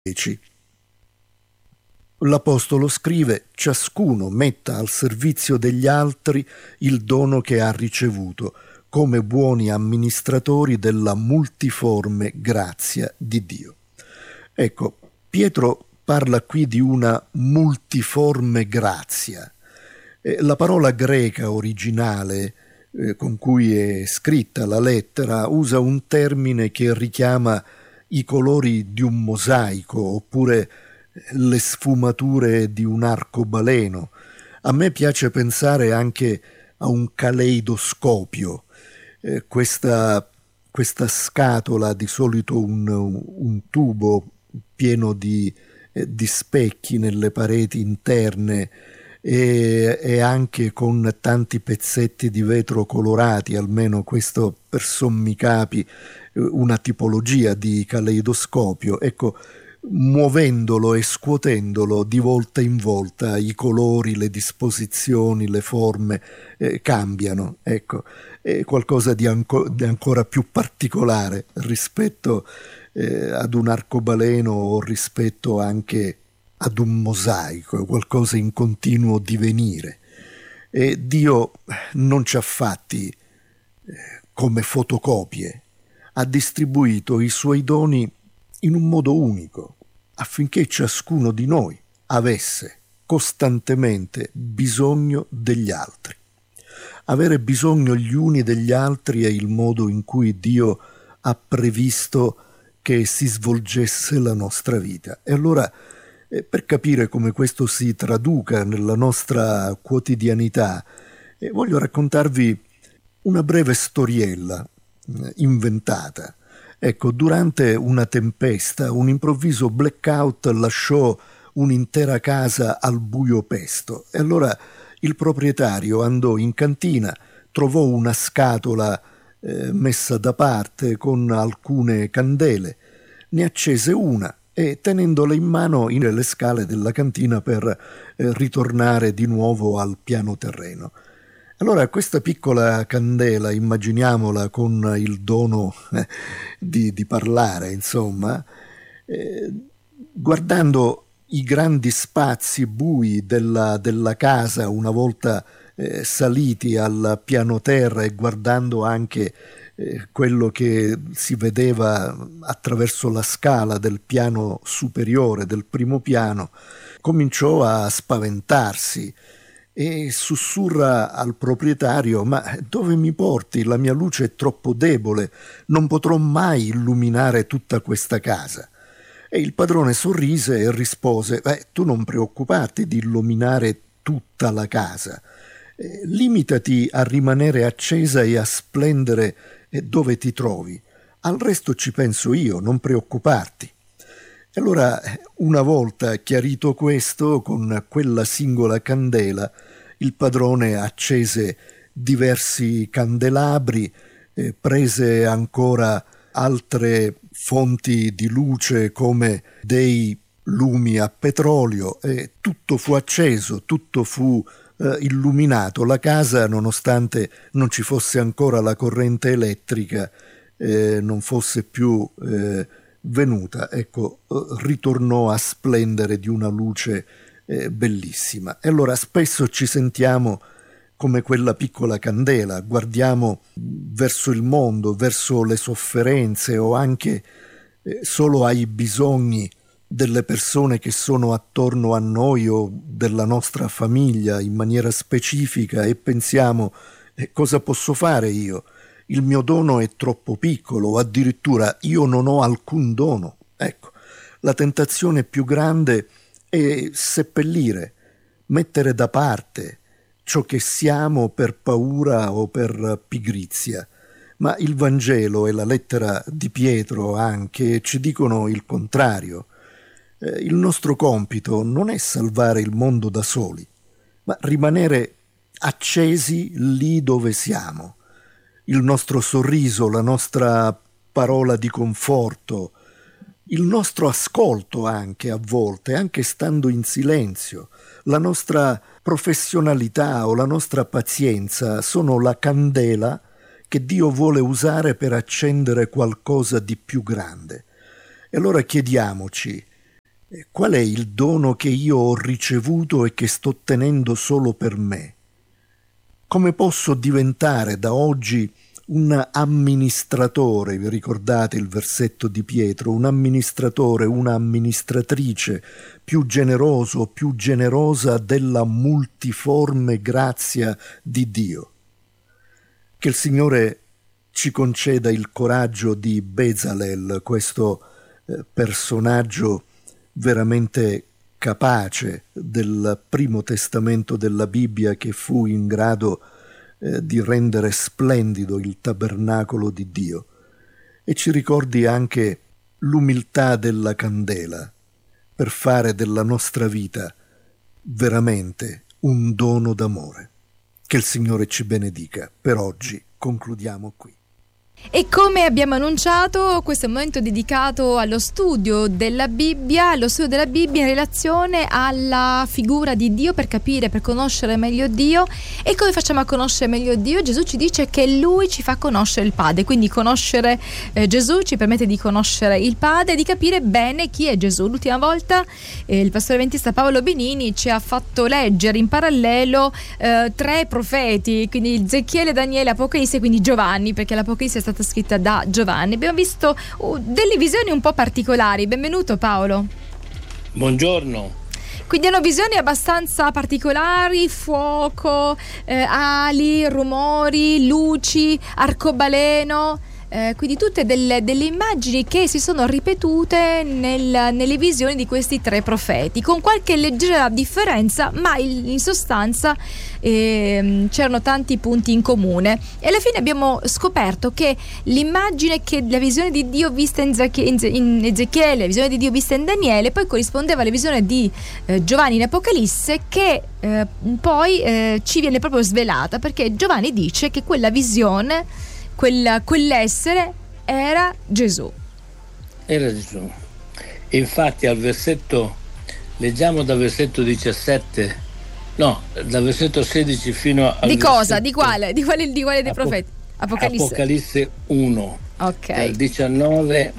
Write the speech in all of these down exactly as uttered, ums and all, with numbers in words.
dieci. L'Apostolo scrive: ciascuno metta al servizio degli altri il dono che ha ricevuto, come buoni amministratori della multiforme grazia di Dio. Ecco, Pietro parla qui di una multiforme grazia. Eh, la parola greca originale eh, con cui è scritta la lettera usa un termine che richiama i colori di un mosaico oppure le sfumature di un arcobaleno. A me piace pensare anche a un caleidoscopio, eh, questa, questa scatola, di solito un, un tubo pieno di, eh, di specchi nelle pareti interne e, e anche con tanti pezzetti di vetro colorati, almeno questo per sommi capi una tipologia di caleidoscopio. Ecco, muovendolo e scuotendolo di volta in volta i colori, le disposizioni, le forme eh, cambiano. Ecco, è qualcosa di, anco, di ancora più particolare rispetto eh, ad un arcobaleno o rispetto anche ad un mosaico, qualcosa in continuo divenire. E Dio non ci ha fatti eh, come fotocopie, ha distribuito i suoi doni in un modo unico, affinché ciascuno di noi avesse costantemente bisogno degli altri. Avere bisogno gli uni degli altri è il modo in cui Dio ha previsto che si svolgesse la nostra vita. E allora, eh, per capire come questo si traduca nella nostra quotidianità, eh, voglio raccontarvi una breve storiella eh, inventata. Ecco, durante una tempesta, un improvviso blackout lasciò un'intera casa al buio pesto e allora il proprietario andò in cantina, trovò una scatola eh, messa da parte con alcune candele, ne accese una e tenendola in mano in le scale della cantina per eh, ritornare di nuovo al piano terreno. Allora questa piccola candela, immaginiamola con il dono eh, di, di parlare, insomma, eh, guardando i grandi spazi bui della, della casa una volta eh, saliti al piano terra e guardando anche eh, quello che si vedeva attraverso la scala del piano superiore, del primo piano, cominciò a spaventarsi e sussurra al proprietario: ma dove mi porti? La mia luce è troppo debole, non potrò mai illuminare tutta questa casa. E il padrone sorrise e rispose: eh, tu non preoccuparti di illuminare tutta la casa, eh, limitati a rimanere accesa e a splendere eh, dove ti trovi, al resto ci penso io, non preoccuparti. E allora, una volta chiarito questo, con quella singola candela, il padrone accese diversi candelabri, eh, prese ancora altre fonti di luce come dei lumi a petrolio e tutto fu acceso, tutto fu eh, illuminato. La casa, nonostante non ci fosse ancora la corrente elettrica, eh, non fosse più eh, venuta, ecco, ritornò a splendere di una luce eh, bellissima. E allora spesso ci sentiamo come quella piccola candela, guardiamo verso il mondo, verso le sofferenze o anche eh, solo ai bisogni delle persone che sono attorno a noi o della nostra famiglia in maniera specifica e pensiamo: eh, cosa posso fare io? Il mio dono è troppo piccolo, o addirittura io non ho alcun dono. Ecco, la tentazione più grande è seppellire, mettere da parte ciò che siamo per paura o per pigrizia. Ma il Vangelo e la lettera di Pietro anche ci dicono il contrario. Eh, il nostro compito non è salvare il mondo da soli, ma rimanere accesi lì dove siamo. Il nostro sorriso, la nostra parola di conforto, il nostro ascolto anche a volte, anche stando in silenzio, la nostra professionalità o la nostra pazienza sono la candela che Dio vuole usare per accendere qualcosa di più grande. E allora chiediamoci: Qual è il dono che io ho ricevuto e che sto tenendo solo per me? Come posso diventare da oggi un amministratore? Vi ricordate il versetto di Pietro? Un amministratore, una amministratrice più generoso, più generosa della multiforme grazia di Dio. Che il Signore ci conceda il coraggio di Bezalel, questo eh, personaggio veramente capace del Primo Testamento della Bibbia, che fu in grado eh, di rendere splendido il tabernacolo di Dio, e ci ricordi anche l'umiltà della candela per fare della nostra vita veramente un dono d'amore. Che il Signore ci benedica. Per oggi concludiamo qui. E come abbiamo annunciato, questo è un momento dedicato allo studio della Bibbia, allo studio della Bibbia in relazione alla figura di Dio, per capire, per conoscere meglio Dio. E come facciamo a conoscere meglio Dio? Gesù ci dice che Lui ci fa conoscere il Padre, quindi conoscere eh, Gesù ci permette di conoscere il Padre e di capire bene chi è Gesù. L'ultima volta eh, il pastore avventista Paolo Benini ci ha fatto leggere in parallelo eh, tre profeti, quindi Ezechiele, Daniele, Apocalisse, quindi Giovanni, perché l'Apocalisse è stata scritta da Giovanni. Abbiamo visto uh, delle visioni un po' particolari. Benvenuto Paolo. Buongiorno. Quindi hanno visioni abbastanza particolari: fuoco, eh, ali, rumori, luci, arcobaleno, eh, quindi tutte delle, delle immagini che si sono ripetute nel, nelle visioni di questi tre profeti, con qualche leggera differenza, ma in, in sostanza eh, c'erano tanti punti in comune. E alla fine abbiamo scoperto che l'immagine, che la visione di Dio vista in, Zache, in Ezechiele, la visione di Dio vista in Daniele, poi corrispondeva alla visione di eh, Giovanni in Apocalisse, che eh, poi eh, ci viene proprio svelata, perché Giovanni dice che quella visione, Quella, quell'essere era Gesù. Era Gesù. Infatti al versetto, leggiamo dal versetto diciassette, no, dal versetto sedici fino al Di cosa? versetto, Di quale? Di quale, di quale dei Apo- profeti? Apocalisse. Apocalisse uno. Ok. Dal diciannove,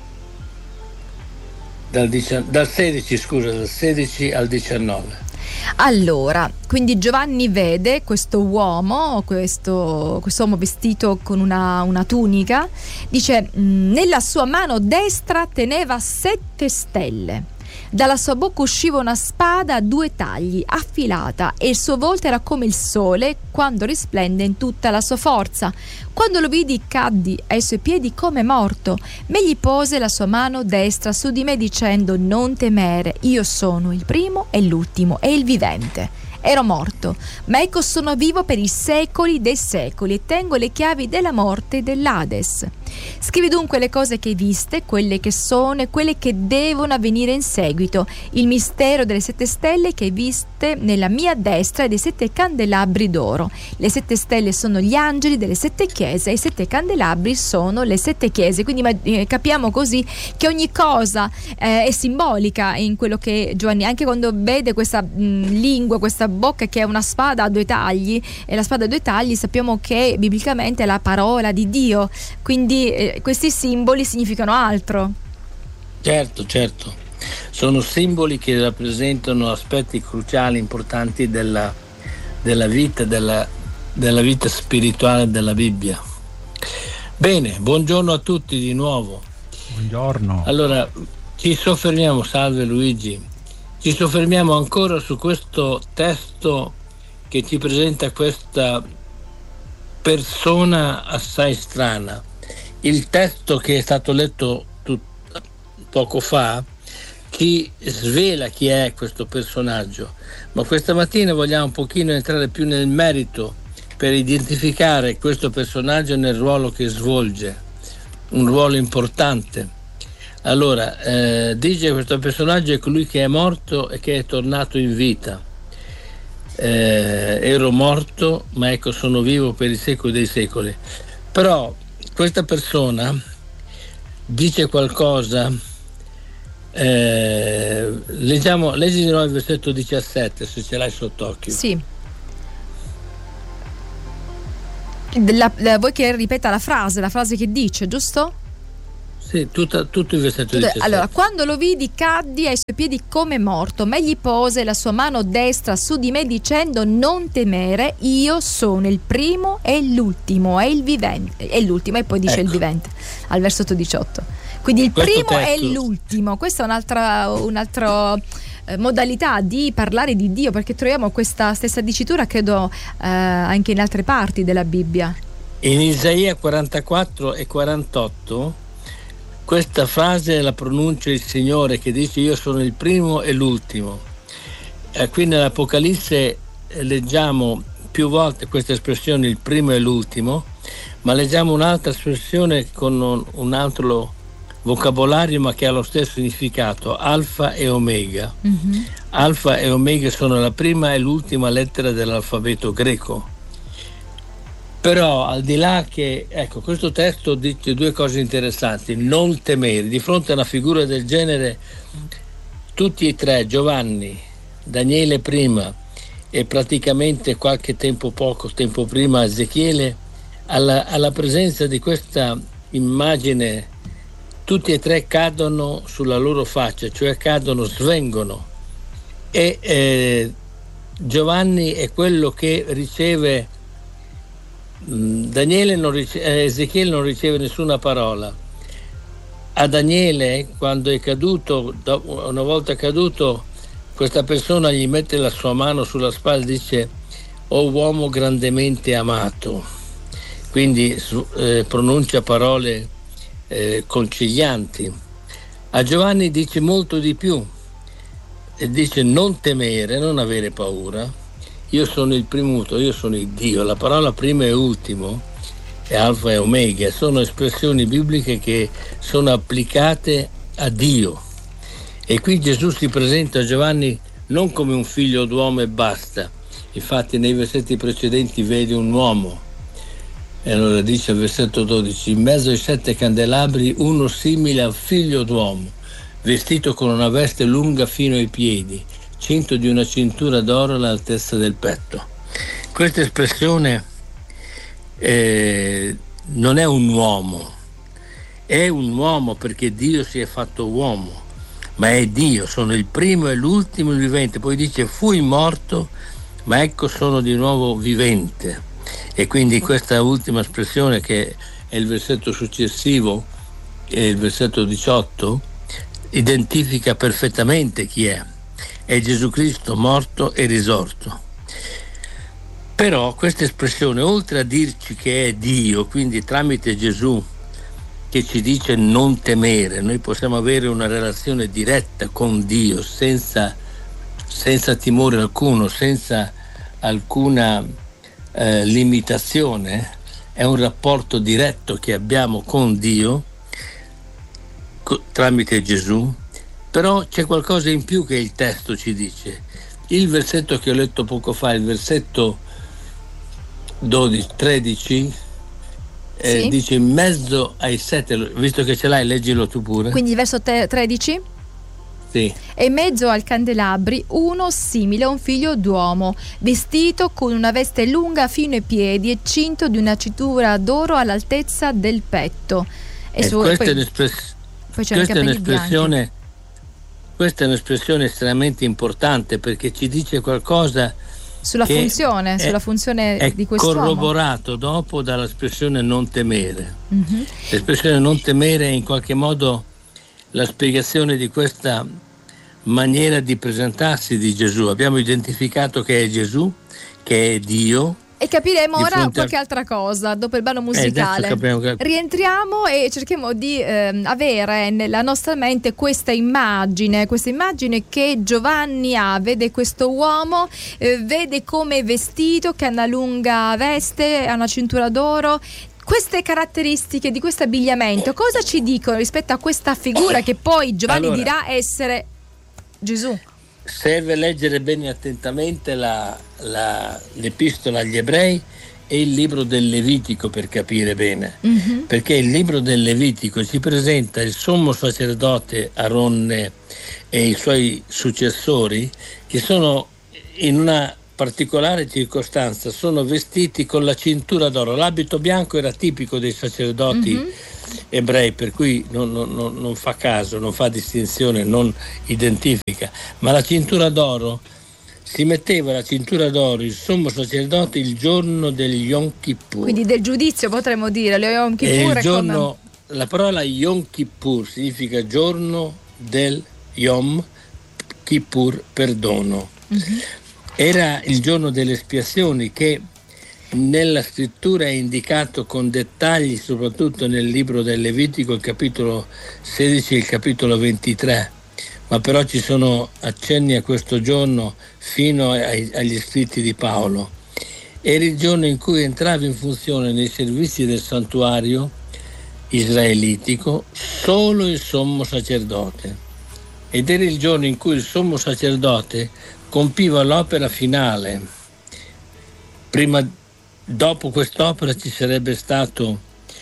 dal, diciannove, dal sedici, scusa, dal sedici al diciannove. Allora, quindi Giovanni vede questo uomo, questo uomo vestito con una, una tunica, dice: nella sua mano destra teneva sette stelle, dalla sua bocca usciva una spada a due tagli, affilata, e il suo volto era come il sole quando risplende in tutta la sua forza. Quando lo vidi, caddi ai suoi piedi come morto, ma egli pose la sua mano destra su di me dicendo: non temere, io sono il primo e l'ultimo e il vivente. Ero morto, ma ecco sono vivo per i secoli dei secoli e tengo le chiavi della morte e dell'Ades. Scrivi dunque le cose che hai viste, quelle che sono e quelle che devono avvenire in seguito, il mistero delle sette stelle che hai viste nella mia destra e dei sette candelabri d'oro. Le sette stelle sono gli angeli delle sette chiese e i sette candelabri sono le sette chiese. Quindi eh, capiamo così che ogni cosa eh, è simbolica in quello che Giovanni, anche quando vede questa mh, lingua, questa bocca che è una spada a due tagli, e la spada a due tagli sappiamo che biblicamente è la parola di Dio, quindi eh, questi simboli significano altro. Certo, certo, sono simboli che rappresentano aspetti cruciali, importanti della, della vita, della, della vita spirituale della Bibbia. Bene, buongiorno a tutti di nuovo. Buongiorno. Allora, ci soffermiamo, salve Luigi, ci soffermiamo ancora su questo testo che ci presenta questa persona assai strana. Il testo che è stato letto tut- poco fa ci svela chi è questo personaggio, ma questa mattina vogliamo un pochino entrare più nel merito per identificare questo personaggio nel ruolo che svolge, un ruolo importante. Allora, eh, dice questo personaggio è colui che è morto e che è tornato in vita. Eh, ero morto, ma ecco sono vivo per i secoli dei secoli. Però questa persona dice qualcosa, eh, leggiamo, leggi di nuovo il versetto diciassette, se ce l'hai sott'occhio. Sì. La, la, vuoi che ripeta la frase, la frase che dice, giusto? Sì, tutta, tutto il versetto diciassette. Allora, quando lo vidi caddi ai suoi piedi come morto, ma egli pose la sua mano destra su di me dicendo: non temere, io sono il primo e l'ultimo e il vivente, e l'ultimo, e poi dice ecco. il vivente al versetto diciotto. Quindi il Questo primo testo... e l'ultimo. Questa è un'altra un'altra eh, modalità di parlare di Dio, perché troviamo questa stessa dicitura credo eh, anche in altre parti della Bibbia. In Isaia quarantaquattro e quarantotto questa frase la pronuncia il Signore, che dice: io sono il primo e l'ultimo. E qui nell'Apocalisse leggiamo più volte questa espressione, il primo e l'ultimo, ma leggiamo un'altra espressione con un, un altro vocabolario, ma che ha lo stesso significato: alfa e omega. Mm-hmm. Alfa e omega sono la prima e l'ultima lettera dell'alfabeto greco. Però al di là che, ecco, questo testo dice due cose interessanti: non temere. Di fronte a una figura del genere, tutti e tre, Giovanni, Daniele prima e praticamente qualche tempo, poco tempo prima Ezechiele, alla, alla presenza di questa immagine, tutti e tre cadono sulla loro faccia, cioè cadono, svengono. E eh, Giovanni è quello che riceve. Daniele non riceve, Ezechiele non riceve nessuna parola. A Daniele, quando è caduto, una volta caduto, questa persona gli mette la sua mano sulla spalla e dice: o uomo grandemente amato. Quindi eh, pronuncia parole eh, concilianti. A Giovanni dice molto di più e dice: non temere, non avere paura. Io sono il primo, io sono il Dio. La parola primo e ultimo è alfa e omega, sono espressioni bibliche che sono applicate a Dio. E qui Gesù si presenta a Giovanni non come un figlio d'uomo e basta. Infatti nei versetti precedenti vede un uomo. E allora dice al versetto dodici: in mezzo ai sette candelabri uno simile al figlio d'uomo, vestito con una veste lunga fino ai piedi, cinto di una cintura d'oro all'altezza del petto. Questa espressione eh, non è un uomo, è un uomo perché Dio si è fatto uomo, ma è Dio, sono il primo e l'ultimo vivente. Poi dice: fui morto, ma ecco sono di nuovo vivente. E quindi questa ultima espressione, che è il versetto successivo, è il versetto diciotto, identifica perfettamente chi è. È Gesù Cristo morto e risorto. Però questa espressione, oltre a dirci che è Dio, quindi tramite Gesù che ci dice non temere, noi possiamo avere una relazione diretta con Dio senza, senza timore alcuno, senza alcuna eh, limitazione. È un rapporto diretto che abbiamo con Dio co- tramite Gesù. Però c'è qualcosa in più che il testo ci dice. Il versetto che ho letto poco fa, il versetto dodici, tredici, eh, sì. dice: in mezzo ai sette, visto che ce l'hai, leggilo tu pure. Quindi il verso te- tredici? Sì. E in mezzo al candelabri uno simile a un figlio d'uomo, vestito con una veste lunga fino ai piedi e cinto di una cintura d'oro all'altezza del petto. E, e su, questa, poi, è un'espress- poi c'è questa è un'espressione bianchi. Questa è un'espressione estremamente importante, perché ci dice qualcosa sulla funzione, è, sulla funzione di quest'uomo. È corroborato dopo dall'espressione non temere. Mm-hmm. L'espressione non temere è in qualche modo la spiegazione di questa maniera di presentarsi di Gesù. Abbiamo identificato che è Gesù, che è Dio. E capiremo ora qualche a... altra cosa dopo il brano musicale. Eh, che... Rientriamo e cerchiamo di eh, avere nella nostra mente questa immagine, questa immagine che Giovanni ha. Vede questo uomo, eh, vede come è vestito, che ha una lunga veste, ha una cintura d'oro. Queste caratteristiche di questo abbigliamento cosa ci dicono rispetto a questa figura che poi Giovanni allora, dirà essere Gesù? Serve leggere bene attentamente la, la, l'epistola agli ebrei e il libro del Levitico per capire bene, mm-hmm. perché il libro del Levitico ci presenta il sommo sacerdote Aronne e i suoi successori che sono in una particolare circostanza sono vestiti con la cintura d'oro. L'abito bianco era tipico dei sacerdoti mm-hmm. ebrei, per cui non, non, non fa caso, non fa distinzione, non identifica, ma la cintura d'oro si metteva la cintura d'oro il sommo sacerdote il giorno del Yom Kippur, quindi del giudizio, potremmo dire. Lo Yom Kippur il giorno, come... la parola Yom Kippur significa giorno del Yom Kippur, perdono. Mm-hmm. Era il giorno delle espiazioni, che nella scrittura è indicato con dettagli, soprattutto nel libro del Levitico, il capitolo sedici e il capitolo ventitré, ma però ci sono accenni a questo giorno fino ai, agli scritti di Paolo. Era il giorno in cui entrava in funzione nei servizi del santuario israelitico solo il sommo sacerdote, ed era il giorno in cui il sommo sacerdote compiva l'opera finale. Prima, dopo quest'opera ci sarebbe stato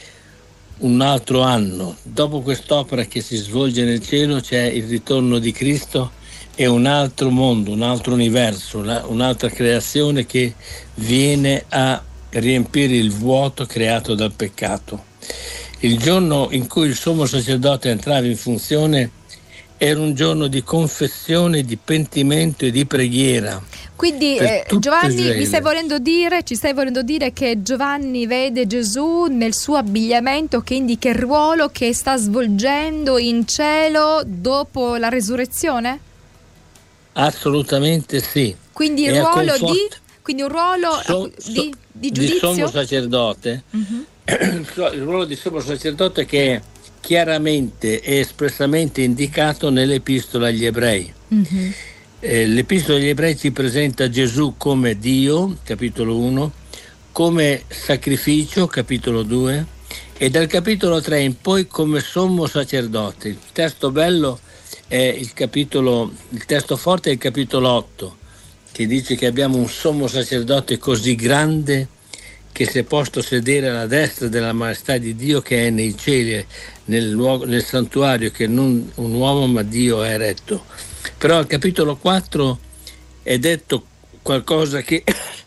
un altro anno. Dopo quest'opera che si svolge nel cielo c'è il ritorno di Cristo e un altro mondo, un altro universo, una, un'altra creazione che viene a riempire il vuoto creato dal peccato. Il giorno in cui il sommo sacerdote entrava in funzione era un giorno di confessione, di pentimento e di preghiera. Quindi eh, Giovanni, mi stai volendo dire, ci stai volendo dire che Giovanni vede Gesù nel suo abbigliamento, che indica il ruolo che sta svolgendo in cielo dopo la resurrezione? Assolutamente sì. Quindi il ruolo di quindi un ruolo so, so, di, di giudizio? Di sommo sacerdote. Uh-huh. Il ruolo di sommo sacerdote che è chiaramente e espressamente indicato nell'Epistola agli Ebrei. Mm-hmm. Eh, L'Epistola agli Ebrei ci presenta Gesù come Dio, capitolo uno, come sacrificio, capitolo due, e dal capitolo tre in poi come sommo sacerdote. Il testo bello è il capitolo, il testo forte è il capitolo otto, che dice che abbiamo un sommo sacerdote così grande che si è posto sedere alla destra della maestà di Dio, che è nei cieli, nel, luogo, nel santuario, che non un uomo ma Dio ha eretto. Però al capitolo quattro è detto qualcosa che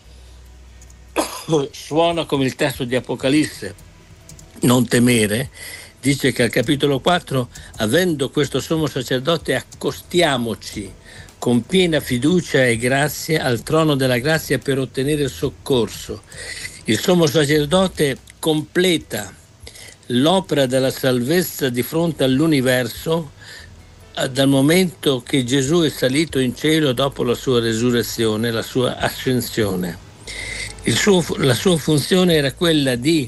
suona come il testo di Apocalisse, non temere. Dice che al capitolo quattro, avendo questo sommo sacerdote, accostiamoci con piena fiducia e grazia al trono della grazia per ottenere soccorso. Il sommo sacerdote completa l'opera della salvezza di fronte all'universo dal momento che Gesù è salito in cielo dopo la sua resurrezione, la sua ascensione. Il suo, la sua funzione era quella di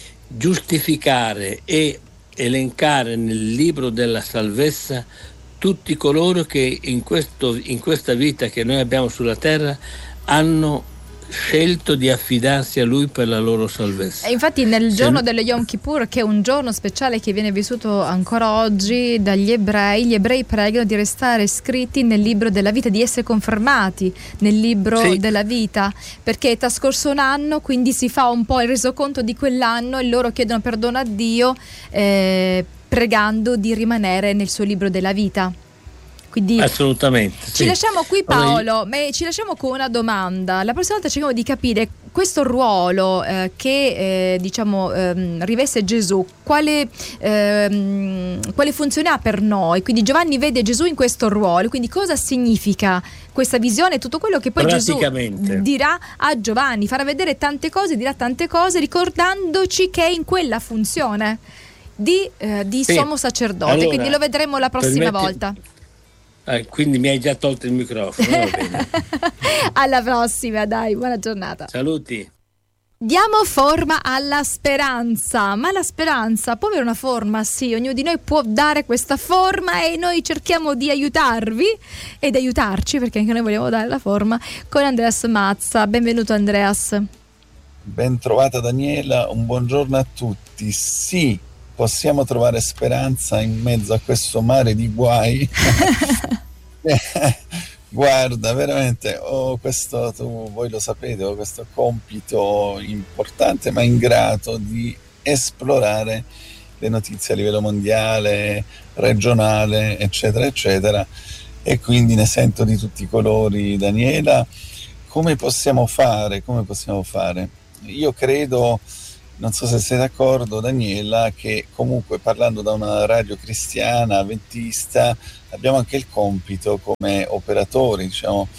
giustificare e elencare nel libro della salvezza tutti coloro che in, questo, in questa vita che noi abbiamo sulla terra hanno scelto di affidarsi a lui per la loro salvezza. E infatti nel giorno dello Yom Kippur, che è un giorno speciale che viene vissuto ancora oggi dagli ebrei, gli ebrei pregano di restare scritti nel libro della vita, di essere confermati nel libro sì. della vita, perché è trascorso un anno, quindi si fa un po' il resoconto di quell'anno e loro chiedono perdono a Dio eh, pregando di rimanere nel suo libro della vita. Quindi assolutamente ci sì. lasciamo qui, Paolo, ma ci lasciamo con una domanda. La prossima volta cerchiamo di capire questo ruolo eh, che eh, diciamo ehm, riveste Gesù, quale, ehm, quale funzione ha per noi. Quindi Giovanni vede Gesù in questo ruolo, quindi cosa significa questa visione, tutto quello che poi Gesù dirà a Giovanni, farà vedere tante cose, dirà tante cose, ricordandoci che è in quella funzione di, eh, di sì. sommo sacerdote. Allora, quindi lo vedremo la prossima permetti... volta. Ah, quindi mi hai già tolto il microfono. Va bene. Alla prossima, dai, buona giornata. Saluti. Diamo forma alla speranza, ma la speranza può avere una forma? Sì, ognuno di noi può dare questa forma e noi cerchiamo di aiutarvi ed aiutarci, perché anche noi vogliamo dare la forma, con Andreas Mazza. Benvenuto Andreas. Ben trovata Daniela, un buongiorno a tutti. Sì, possiamo trovare speranza in mezzo a questo mare di guai. Guarda, veramente ho questo, tu, voi lo sapete, ho questo compito importante ma ingrato di esplorare le notizie a livello mondiale, regionale, eccetera, eccetera, e quindi ne sento di tutti i colori, Daniela, come possiamo fare? Come possiamo fare? Io credo, non so se sei d'accordo Daniela, che comunque parlando da una radio cristiana, avventista, abbiamo anche il compito come operatori, diciamo,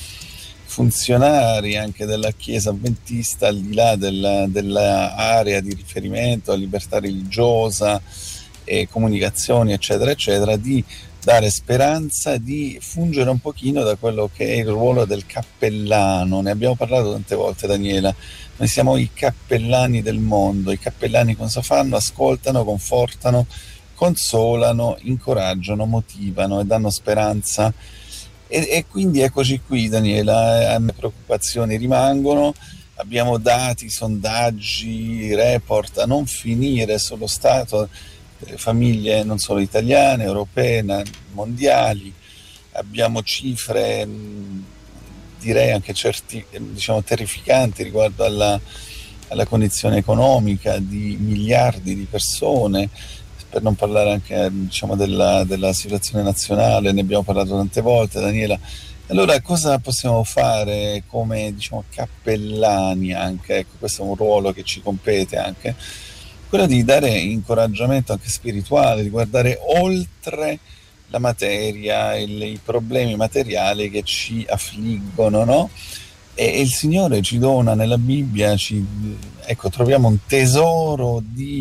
funzionari anche della Chiesa avventista, al di là della, dell'area di riferimento, libertà religiosa e comunicazioni eccetera eccetera, di dare speranza, di fungere un pochino da quello che è il ruolo del cappellano. Ne abbiamo parlato tante volte Daniela, noi siamo i cappellani del mondo. I cappellani cosa fanno? Ascoltano, confortano, consolano, incoraggiano, motivano e danno speranza. E, e quindi eccoci qui Daniela, a me preoccupazioni rimangono, abbiamo dati, sondaggi, report a non finire sullo stato delle famiglie non solo italiane, europee, mondiali, abbiamo cifre mh, direi anche certi, diciamo, terrificanti riguardo alla, alla condizione economica di miliardi di persone, per non parlare anche diciamo, della, della situazione nazionale, ne abbiamo parlato tante volte Daniela. Allora cosa possiamo fare come diciamo, cappellani anche? Ecco, questo è un ruolo che ci compete anche, quello di dare incoraggiamento anche spirituale, di guardare oltre la materia, il, i problemi materiali che ci affliggono, no? E, e il Signore ci dona nella Bibbia, ci, ecco, troviamo un tesoro di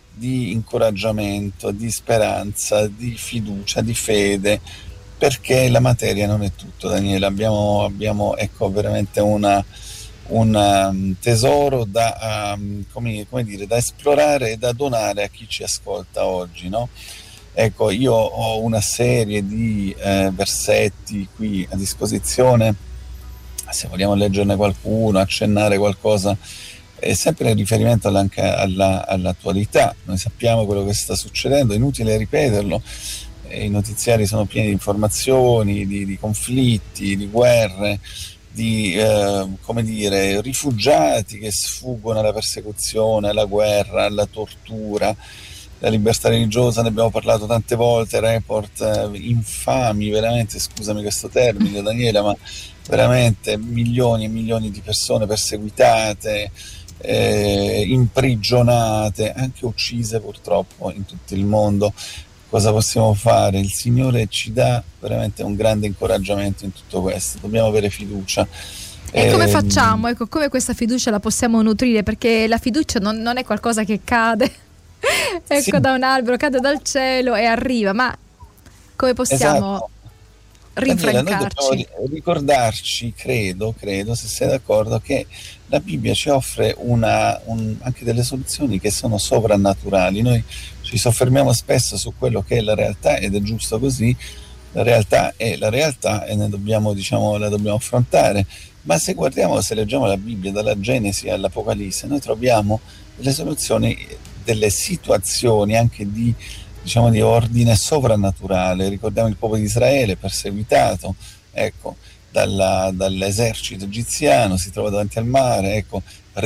di incoraggiamento, di speranza, di fiducia, di fede, perché la materia non è tutto Daniela, abbiamo, abbiamo ecco veramente una, un um, tesoro da, um, come, come dire, da esplorare e da donare a chi ci ascolta oggi, no? Ecco, io ho una serie di eh, versetti qui a disposizione, se vogliamo leggerne qualcuno, accennare qualcosa, è sempre in riferimento anche alla, all'attualità. Noi sappiamo quello che sta succedendo, è inutile ripeterlo, i notiziari sono pieni di informazioni, di, di conflitti, di guerre, di eh, come dire, rifugiati che sfuggono alla persecuzione, alla guerra, alla tortura. La libertà religiosa, ne abbiamo parlato tante volte, report eh, infami, veramente, scusami questo termine Daniela, ma veramente milioni e milioni di persone perseguitate, Eh, imprigionate, anche uccise purtroppo in tutto il mondo. Cosa possiamo fare? Il Signore ci dà veramente un grande incoraggiamento in tutto questo, dobbiamo avere fiducia. E eh, come facciamo? Ecco, come questa fiducia la possiamo nutrire? Perché la fiducia non, non è qualcosa che cade ecco sì. da un albero, cade dal cielo e arriva, ma come possiamo esatto. rinfrancarci? Daniela, noi dobbiamo ricordarci, credo, credo, se sei d'accordo, che la Bibbia ci offre una, un, anche delle soluzioni che sono sovrannaturali. Noi ci soffermiamo spesso su quello che è la realtà ed è giusto così, la realtà è la realtà e ne dobbiamo, diciamo, la dobbiamo affrontare, ma se guardiamo, se leggiamo la Bibbia dalla Genesi all'Apocalisse, noi troviamo delle soluzioni, delle situazioni anche di diciamo di ordine sovrannaturale. Ricordiamo il popolo di Israele perseguitato, ecco, dalla, dall'esercito egiziano, si trova davanti al mare, ecco,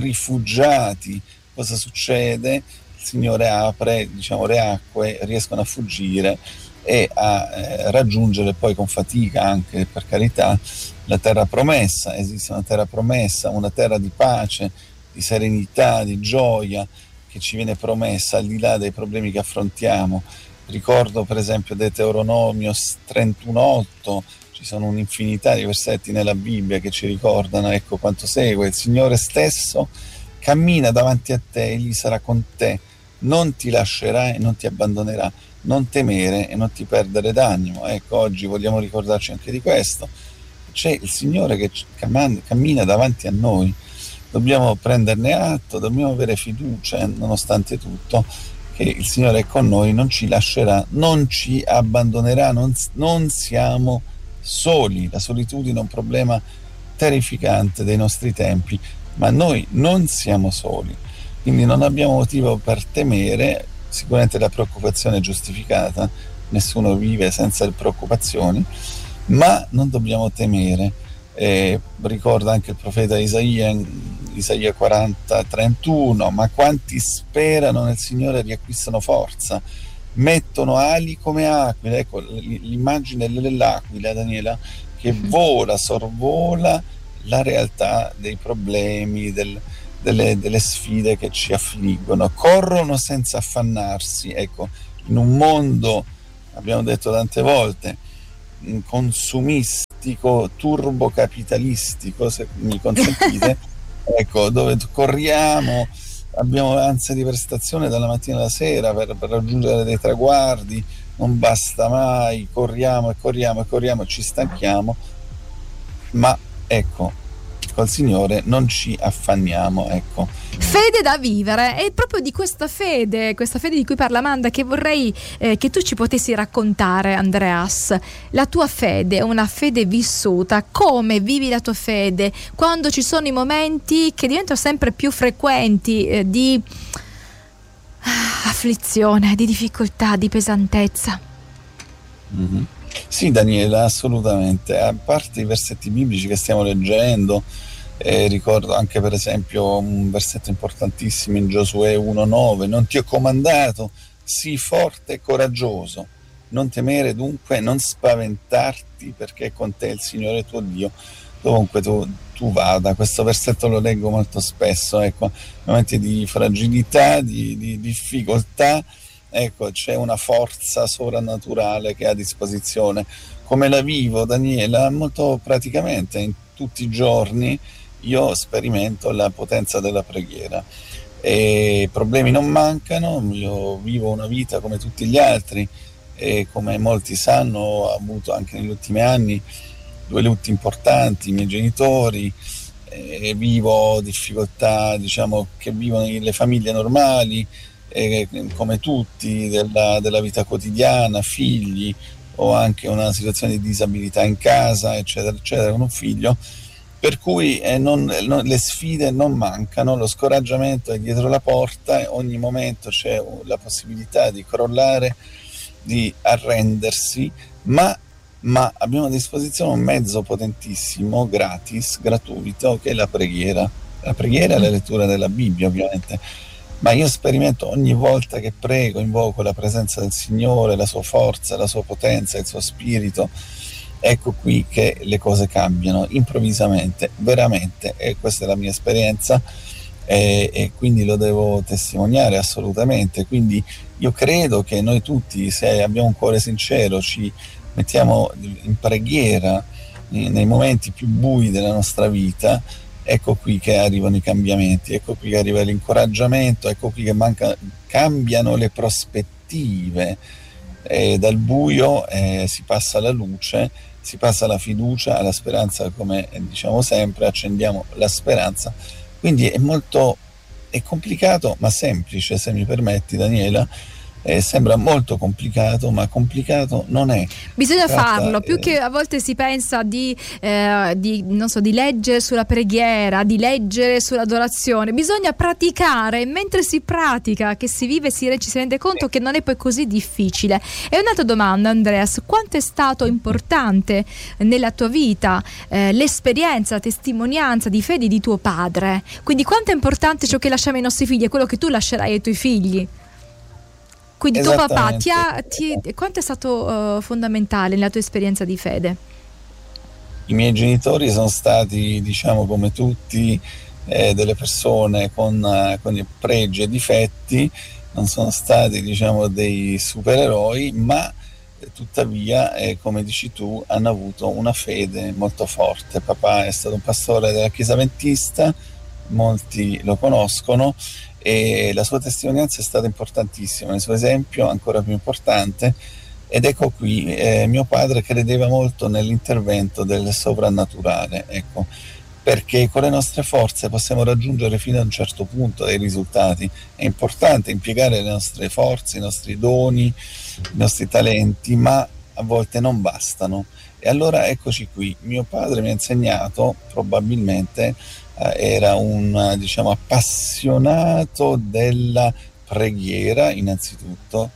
rifugiati. Cosa succede? Il Signore apre, diciamo, le acque, riescono a fuggire e a eh, raggiungere poi con fatica anche, per carità, la terra promessa. Esiste una terra promessa, una terra di pace, di serenità, di gioia, che ci viene promessa al di là dei problemi che affrontiamo. Ricordo per esempio Deuteronomio trentuno otto, ci sono un'infinità di versetti nella Bibbia che ci ricordano, ecco quanto segue: il Signore stesso cammina davanti a te, egli sarà con te, non ti lascerà e non ti abbandonerà, non temere e non ti perdere d'animo. Ecco, oggi vogliamo ricordarci anche di questo, c'è il Signore che cammina davanti a noi. Dobbiamo prenderne atto, dobbiamo avere fiducia, nonostante tutto, che il Signore è con noi, non ci lascerà, non ci abbandonerà, non, non siamo soli. La solitudine è un problema terrificante dei nostri tempi, ma noi non siamo soli, quindi non abbiamo motivo per temere. Sicuramente la preoccupazione è giustificata, nessuno vive senza preoccupazioni, ma non dobbiamo temere. Eh, ricorda anche il profeta Isaia, Isaia quaranta trentuno: ma quanti sperano nel Signore riacquistano forza, mettono ali come aquile. Ecco l'immagine dell'aquila, Daniela, che vola, sorvola la realtà dei problemi, del, delle, delle sfide che ci affliggono. Corrono senza affannarsi, ecco, in un mondo, abbiamo detto tante volte, consumistico, turbocapitalistico, se mi consentite, ecco, dove corriamo, abbiamo ansia di prestazione dalla mattina alla sera per, per raggiungere dei traguardi, non basta mai, corriamo e corriamo e corriamo, ci stanchiamo, ma ecco, col Signore non ci affanniamo, ecco. Fede da vivere, è proprio di questa fede, questa fede di cui parla Amanda, che vorrei eh, che tu ci potessi raccontare, Andreas. La tua fede è una fede vissuta. Come vivi la tua fede quando ci sono i momenti che diventano sempre più frequenti eh, di ah, afflizione, di difficoltà, di pesantezza? Mm-hmm. Sì, Daniela, assolutamente. A parte i versetti biblici che stiamo leggendo, eh, ricordo anche per esempio un versetto importantissimo in Giosuè uno nove: non ti ho comandato, sii forte e coraggioso, non temere dunque, non spaventarti, perché con te il Signore tuo Dio dovunque tu, tu vada. Questo versetto lo leggo molto spesso, ecco, momenti di fragilità, di, di difficoltà, ecco, c'è una forza sovrannaturale che è a disposizione. Come la vivo, Daniela? Molto praticamente, in tutti i giorni io sperimento la potenza della preghiera. E problemi non mancano, io vivo una vita come tutti gli altri e come molti sanno ho avuto anche negli ultimi anni due lutti importanti, i miei genitori, e vivo difficoltà, diciamo, che vivono le famiglie normali, e come tutti, della, della vita quotidiana, figli, o anche una situazione di disabilità in casa, eccetera, eccetera, con un figlio, per cui eh, non, non, le sfide non mancano, lo scoraggiamento è dietro la porta, e ogni momento c'è la possibilità di crollare, di arrendersi, ma, ma abbiamo a disposizione un mezzo potentissimo, gratis, gratuito, che è la preghiera. La preghiera è la lettura della Bibbia, ovviamente. Ma io sperimento ogni volta che prego, invoco la presenza del Signore, la sua forza, la sua potenza, il suo spirito. Ecco qui che le cose cambiano improvvisamente, veramente, e questa è la mia esperienza, e, e quindi lo devo testimoniare assolutamente. Quindi io credo che noi tutti, se abbiamo un cuore sincero, ci mettiamo in preghiera nei momenti più bui della nostra vita, ecco qui che arrivano i cambiamenti, ecco qui che arriva l'incoraggiamento, ecco qui che manca, cambiano le prospettive, e dal buio eh, si passa alla luce, si passa alla fiducia, alla speranza, come diciamo sempre, accendiamo la speranza. Quindi è molto, è complicato ma semplice, se mi permetti, Daniela. Eh, sembra molto complicato, ma complicato non è. Bisogna Tratta, farlo, più eh... che a volte si pensa di, eh, di, non so, di leggere sulla preghiera, di leggere sull'adorazione. Bisogna praticare, e mentre si pratica, che si vive, si, ci si rende conto che non è poi così difficile. E un'altra domanda, Andreas: quanto è stato importante nella tua vita eh, l'esperienza, la testimonianza di fede di tuo padre? Quindi quanto è importante ciò che lasciamo ai nostri figli, è quello che tu lascerai ai tuoi figli? Quindi tuo papà ti ha, ti, quanto è stato uh, fondamentale nella tua esperienza di fede? I miei genitori sono stati, diciamo, come tutti, eh, delle persone con, uh, con pregi e difetti, non sono stati, diciamo, dei supereroi, ma eh, tuttavia, eh, come dici tu, hanno avuto una fede molto forte. Papà è stato un pastore della Chiesa Adventista, molti lo conoscono, e la sua testimonianza è stata importantissima, il suo esempio ancora più importante. Ed ecco qui, eh, mio padre credeva molto nell'intervento del sovrannaturale, ecco, perché con le nostre forze possiamo raggiungere fino a un certo punto dei risultati. È importante impiegare le nostre forze, i nostri doni, i nostri talenti, ma a volte non bastano. E allora eccoci qui, mio padre mi ha insegnato, probabilmente era un, diciamo, appassionato della preghiera innanzitutto,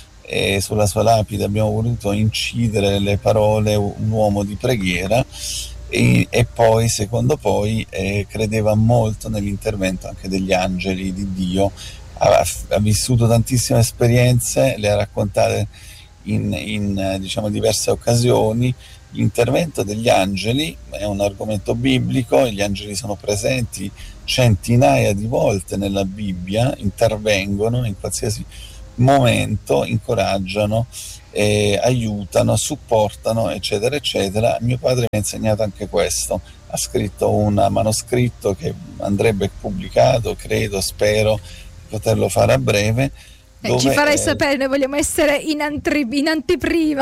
e sulla sua lapide abbiamo voluto incidere le parole un uomo di preghiera, e, e poi secondo poi eh, credeva molto nell'intervento anche degli angeli di Dio. Ha, ha vissuto tantissime esperienze, le ha raccontate in, in diciamo diverse occasioni, l'intervento degli angeli è un argomento biblico, gli angeli sono presenti centinaia di volte nella Bibbia, intervengono in qualsiasi momento, incoraggiano, eh, aiutano, supportano, eccetera, eccetera. Mio padre mi ha insegnato anche questo, ha scritto un manoscritto che andrebbe pubblicato, credo, spero di poterlo fare a breve. Eh, ci farai è... sapere, noi vogliamo essere in, antri... in anteprima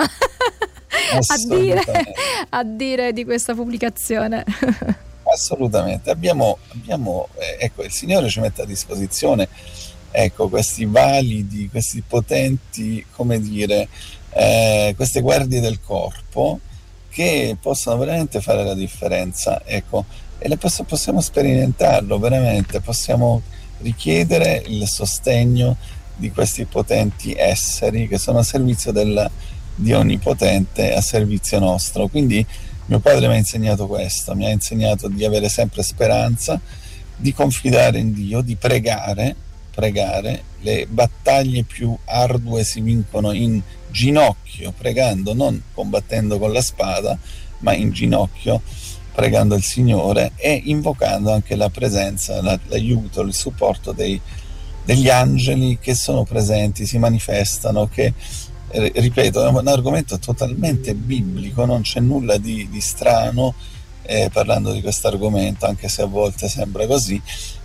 a, dire, a dire di questa pubblicazione. Assolutamente, abbiamo, abbiamo eh, ecco, il Signore ci mette a disposizione, ecco, questi validi, questi potenti, come dire, eh, queste guardie del corpo che possono veramente fare la differenza, ecco, e le poss- possiamo sperimentarlo veramente, possiamo richiedere il sostegno di questi potenti esseri che sono a servizio del Dio Onnipotente, a servizio nostro. Quindi mio padre mi ha insegnato questo, mi ha insegnato di avere sempre speranza, di confidare in Dio, di pregare, pregare. Le battaglie più ardue si vincono in ginocchio, pregando, non combattendo con la spada, ma in ginocchio, pregando il Signore e invocando anche la presenza, la, l'aiuto, il supporto dei, degli angeli che sono presenti, si manifestano, che, eh, ripeto, è un argomento totalmente biblico, non c'è nulla di, di strano eh, parlando di questo argomento, anche se a volte sembra così.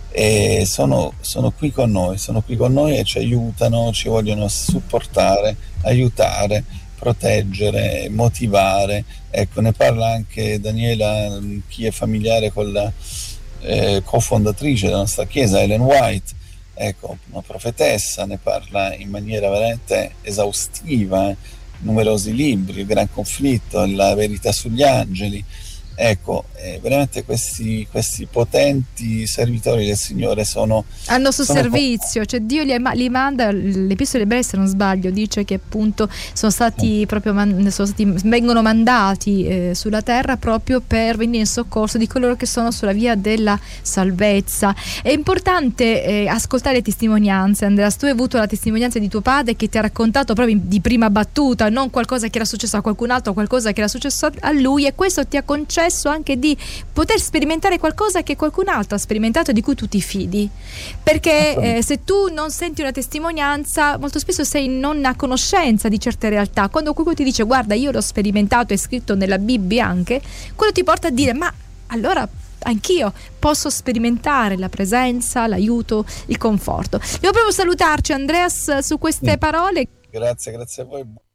E sono, sono qui con noi, sono qui con noi e ci aiutano, ci vogliono supportare, aiutare, proteggere, motivare. Ecco, ne parla anche Daniela, chi è familiare con la eh, cofondatrice della nostra chiesa, Ellen White, ecco, una profetessa, ne parla in maniera veramente esaustiva, eh, numerosi libri, Il Gran Conflitto, La Verità sugli Angeli. Ecco, eh, veramente questi, questi potenti servitori del Signore sono hanno suo sono servizio, po- cioè Dio li, li manda. L'Epistola Ebrei, se non sbaglio, dice che appunto sono stati proprio man, sono stati, vengono mandati eh, sulla terra proprio per venire in soccorso di coloro che sono sulla via della salvezza. È importante eh, ascoltare le testimonianze. Andrea, tu hai avuto la testimonianza di tuo padre che ti ha raccontato proprio di prima battuta, non qualcosa che era successo a qualcun altro, qualcosa che era successo a lui, e questo ti ha concesso anche di poter sperimentare qualcosa che qualcun altro ha sperimentato, di cui tu ti fidi, perché eh, se tu non senti una testimonianza molto spesso sei non a conoscenza di certe realtà. Quando qualcuno ti dice guarda io l'ho sperimentato, è scritto nella Bibbia anche, quello ti porta a dire ma allora anch'io posso sperimentare la presenza, l'aiuto, il conforto. Devo proprio salutarci, Andreas, su queste parole. Grazie, grazie a voi.